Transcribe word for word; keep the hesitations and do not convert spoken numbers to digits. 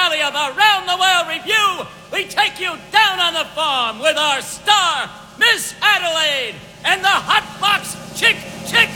finale of Around the World Review, we take you down on the farm with our star, Miss Adelaide, and the hot